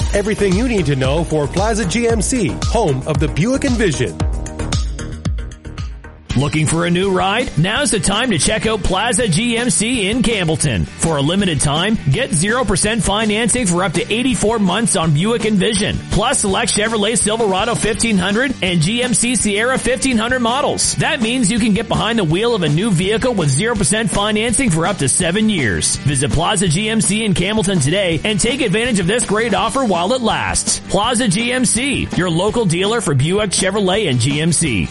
Everything you need to know for Plaza GMC, home of the Buick Envision. Looking for a new ride? Now's the time to check out Plaza GMC in Campbellton. For a limited time, get 0% financing for up to 84 months on Buick Envision. Plus, select Chevrolet Silverado 1500 and GMC Sierra 1500 models. That means you can get behind the wheel of a new vehicle with 0% financing for up to 7 years. Visit Plaza GMC in Campbellton today and take advantage of this great offer while it lasts. Plaza GMC, your local dealer for Buick, Chevrolet, and GMC.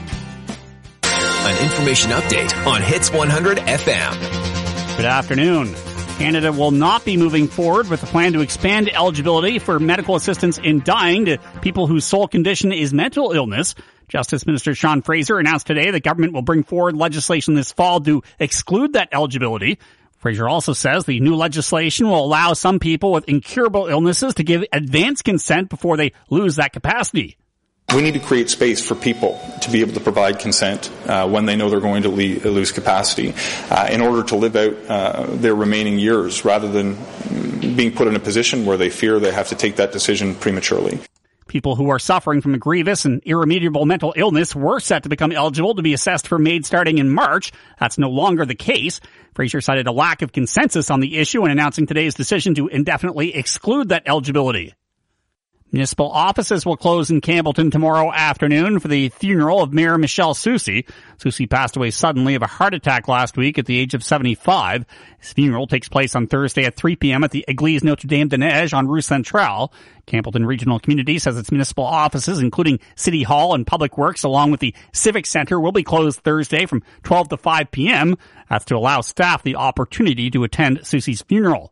An information update on Hits 100 FM. Good afternoon. Canada will not be moving forward with a plan to expand eligibility for medical assistance in dying to people whose sole condition is mental illness. Justice Minister Sean Fraser announced today the government will bring forward legislation this fall to exclude that eligibility. Fraser also says the new legislation will allow some people with incurable illnesses to give advance consent before they lose that capacity. We need to create space for people to be able to provide consent when they know they're going to lose capacity in order to live out their remaining years rather than being put in a position where they fear they have to take that decision prematurely. People who are suffering from a grievous and irremediable mental illness were set to become eligible to be assessed for MAID starting in March. That's no longer the case. Fraser cited a lack of consensus on the issue in announcing today's decision to indefinitely exclude that eligibility. Municipal offices will close in Campbellton tomorrow afternoon for the funeral of Mayor Michelle Soucy. Soucy passed away suddenly of a heart attack last week at the age of 75. His funeral takes place on Thursday at 3 p.m. at the Église Notre-Dame-de-Neige on Rue Centrale. Campbellton Regional Community says its municipal offices, including City Hall and Public Works, along with the Civic Center, will be closed Thursday from 12 to 5 p.m. That's to allow staff the opportunity to attend Soucy's funeral.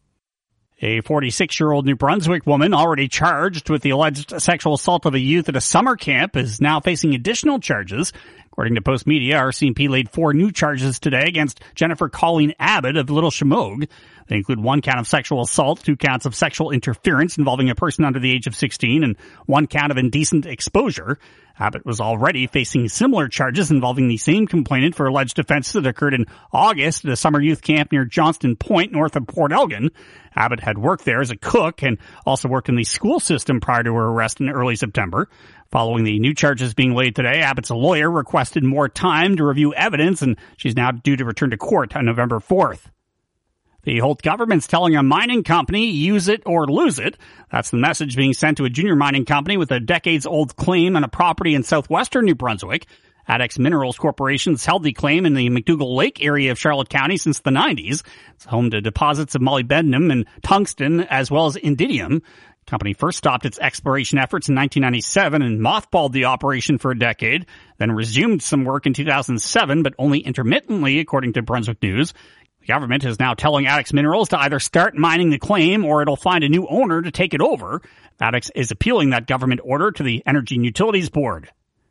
A 46-year-old New Brunswick woman already charged with the alleged sexual assault of a youth at a summer camp is now facing additional charges. According to Post Media, RCMP laid 4 new charges today against Jennifer Colleen Abbott of Little Chamogue. They include 1 count of sexual assault, 2 counts of sexual interference involving a person under the age of 16, and 1 count of indecent exposure. Abbott was already facing similar charges involving the same complainant for alleged offenses that occurred in August at a summer youth camp near Johnston Point, north of Port Elgin. Abbott had worked there as a cook and also worked in the school system prior to her arrest in early September. Following the new charges being laid today, Abbott's lawyer requested more time to review evidence, and she's now due to return to court on November 4th. The Holt government's telling a mining company, use it or lose it. That's the message being sent to a junior mining company with a decades-old claim on a property in southwestern New Brunswick. Adex Minerals Corporation has held the claim in the McDougall Lake area of Charlotte County since the 90s. It's home to deposits of molybdenum and tungsten, as well as indidium. The company first stopped its exploration efforts in 1997 and mothballed the operation for a decade, then resumed some work in 2007, but only intermittently, according to Brunswick News. The government is now telling Adex Minerals to either start mining the claim or it'll find a new owner to take it over. Adex is appealing that government order to the Energy and Utilities Board.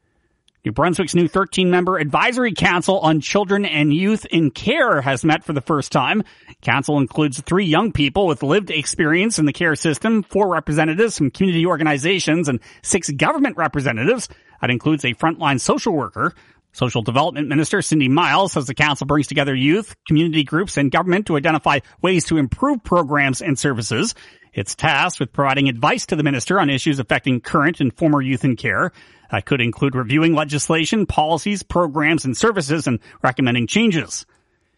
New Brunswick's new 13-member Advisory Council on Children and Youth in Care has met for the first time. Council includes 3 young people with lived experience in the care system, 4 representatives from community organizations, and 6 government representatives. That includes a frontline social worker. Social Development Minister Cindy Miles says the council brings together youth, community groups, and government to identify ways to improve programs and services. It's tasked with providing advice to the minister on issues affecting current and former youth in care. That could include reviewing legislation, policies, programs, and services, and recommending changes.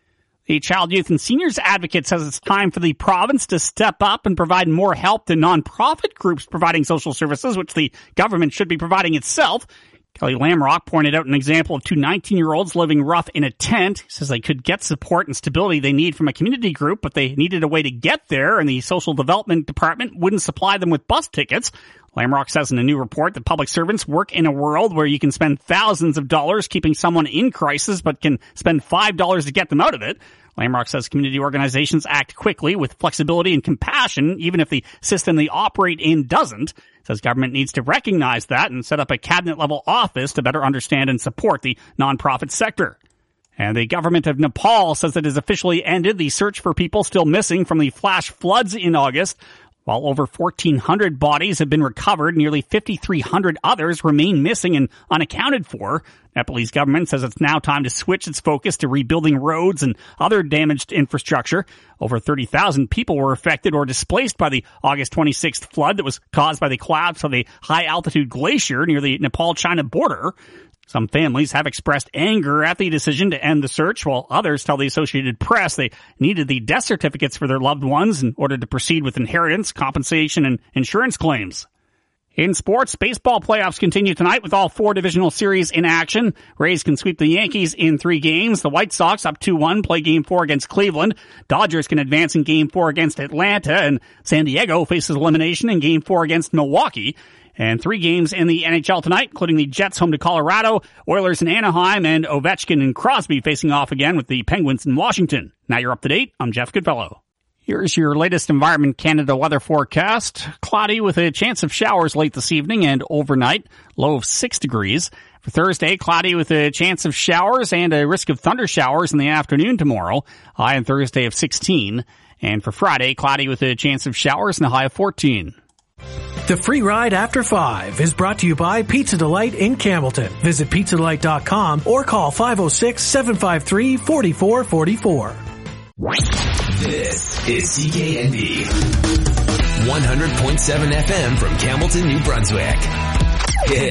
The Child, Youth, and Seniors Advocate says it's time for the province to step up and provide more help to nonprofit groups providing social services, which the government should be providing itself. Kelly Lamrock pointed out an example of 2 19-year-olds living rough in a tent. He says they could get support and stability they need from a community group, but they needed a way to get there, and the Social Development Department wouldn't supply them with bus tickets. Lamrock says in a new report that public servants work in a world where you can spend thousands of dollars keeping someone in crisis, but can spend $5 to get them out of it. Lamrock says community organizations act quickly with flexibility and compassion, even if the system they operate in doesn't. Says government needs to recognize that and set up a cabinet-level office to better understand and support the nonprofit sector. And the government of Nepal says it has officially ended the search for people still missing from the flash floods in August. While over 1,400 bodies have been recovered, nearly 5,300 others remain missing and unaccounted for. Nepalese government says it's now time to switch its focus to rebuilding roads and other damaged infrastructure. Over 30,000 people were affected or displaced by the August 26th flood that was caused by the collapse of a high-altitude glacier near the Nepal-China border. Some families have expressed anger at the decision to end the search, while others tell the Associated Press they needed the death certificates for their loved ones in order to proceed with inheritance, compensation, and insurance claims. In sports, baseball playoffs continue tonight with all 4 divisional series in action. Rays can sweep the Yankees in 3 games. The White Sox, up 2-1, play Game 4 against Cleveland. Dodgers can advance in Game 4 against Atlanta, and San Diego faces elimination in Game 4 against Milwaukee. And 3 games in the NHL tonight, including the Jets home to Colorado, Oilers in Anaheim, and Ovechkin and Crosby facing off again with the Penguins in Washington. Now you're up to date. I'm Jeff Goodfellow. Here's your latest Environment Canada weather forecast. Cloudy with a chance of showers late this evening and overnight, low of 6 degrees. For Thursday, cloudy with a chance of showers and a risk of thunder showers in the afternoon tomorrow, high on Thursday of 16. And for Friday, cloudy with a chance of showers and a high of 14. The Free Ride After 5 is brought to you by Pizza Delight in Campbellton. Visit pizzadelight.com or call 506-753-4444. This is CKND 100.7 FM from Campbellton, New Brunswick.